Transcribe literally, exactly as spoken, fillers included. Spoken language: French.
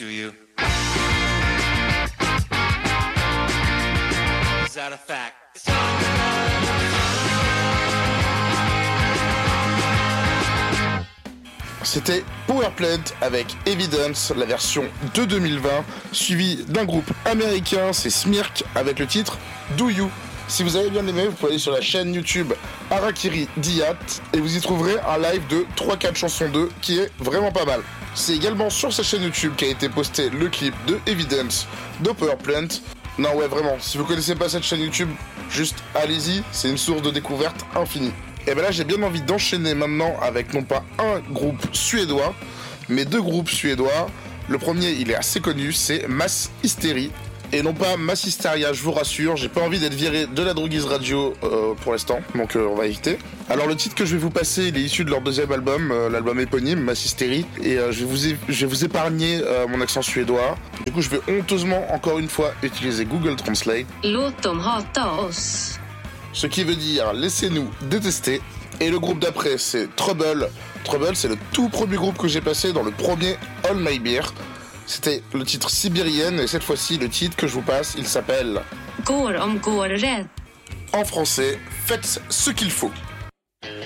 Do you? Is that a fact? C'était Powerplant avec Evidence, la version de deux mille vingt, suivi d'un groupe américain, c'est Smirk, avec le titre Do You. Si vous avez bien aimé, vous pouvez aller sur la chaîne YouTube Harakiri Diyat et vous y trouverez un live de trois quatre chansons d'eux qui est vraiment pas mal. C'est également sur sa chaîne YouTube qu'a été posté le clip de Evidence de Powerplant. Non ouais vraiment, si vous connaissez pas cette chaîne YouTube, juste allez-y, c'est une source de découverte infinie. Et ben là j'ai bien envie d'enchaîner maintenant avec non pas un groupe suédois, mais deux groupes suédois. Le premier il est assez connu, c'est Mass Hysteria. Et non pas Mass Hysteria, je vous rassure, j'ai pas envie d'être viré de la Droguise Radio euh, pour l'instant, donc euh, on va éviter. Alors le titre que je vais vous passer, il est issu de leur deuxième album, euh, l'album éponyme, Mass Hysteria, et euh, je, vais vous é- je vais vous épargner euh, mon accent suédois. Du coup je vais honteusement, encore une fois, utiliser Google Translate. Låt dem hata oss. Ce qui veut dire laissez-nous détester. Et le groupe d'après c'est Trouble. Trouble c'est le tout premier groupe que j'ai passé dans le premier All My Beer. C'était le titre Sibérienne et cette fois-ci le titre que je vous passe il s'appelle Går om går rätt. en français Faites ce qu'il faut.